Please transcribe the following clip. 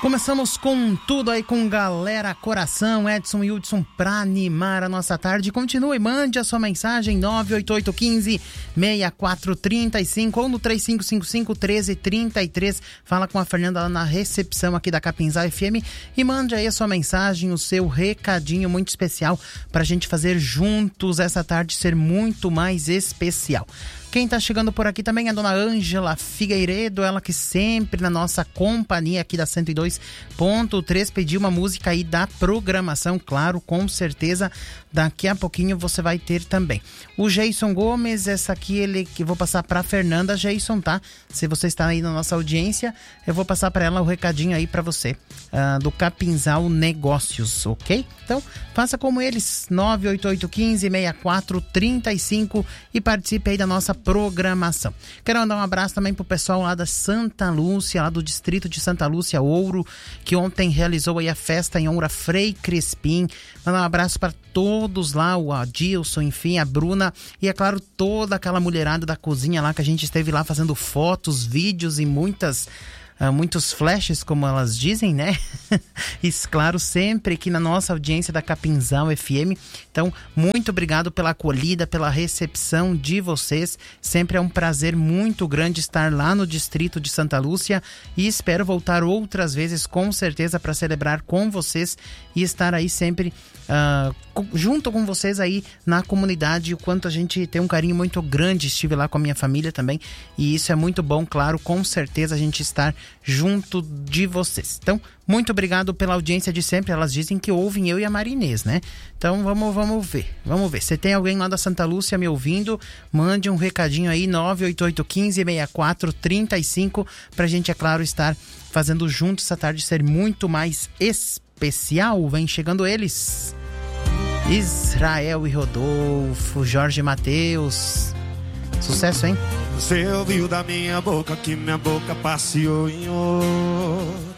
Começamos com tudo aí com Galera Coração, Edson e Hudson pra animar a nossa tarde. Continue, mande a sua mensagem 98815-6435 ou no 3555-1333. Fala com a Fernanda lá na recepção aqui da Capinzal FM e mande aí a sua mensagem, o seu recadinho muito especial pra gente fazer juntos essa tarde ser muito mais especial. Quem tá chegando por aqui também é a dona Ângela Figueiredo, ela que sempre na nossa companhia aqui da 102.3 pediu uma música aí da programação, claro, com certeza daqui a pouquinho você vai ter também. O Jason Gomes, essa aqui ele que vou passar pra Fernanda. Jason, tá? Se você está aí na nossa audiência, eu vou passar pra ela o recadinho aí pra você, do Capinzal Negócios, ok? Então, faça como eles, 98815-6435 e participe aí da nossa programação. Quero mandar um abraço também pro pessoal lá da Santa Lúcia, lá do distrito de Santa Lúcia, Ouro, que ontem realizou aí a festa em honra a Frei Crespim. Mandar um abraço para todos lá, o Adilson, enfim, a Bruna e, é claro, toda aquela mulherada da cozinha lá que a gente esteve lá fazendo fotos, vídeos e muitos flashes, como elas dizem, né? Isso, claro, sempre aqui na nossa audiência da Capinzal FM. Então, muito obrigado pela acolhida, pela recepção de vocês. Sempre é um prazer muito grande estar lá no distrito de Santa Lúcia e espero voltar outras vezes, com certeza, para celebrar com vocês e estar aí sempre junto com vocês aí na comunidade. O quanto a gente tem um carinho muito grande. Estive lá com a minha família também e isso é muito bom, claro, com certeza a gente estar junto de vocês. Então, muito obrigado pela audiência de sempre. Elas dizem que ouvem eu e a Marinês, né? Então, vamos ver. Se tem alguém lá da Santa Lúcia me ouvindo, mande um recadinho aí, 98815-6435, pra gente, é claro, estar fazendo juntos essa tarde ser muito mais especial. Vem chegando eles, Israel e Rodolfo, Jorge Mateus. Sucesso, hein? Você ouviu da minha boca que minha boca passeou em outro.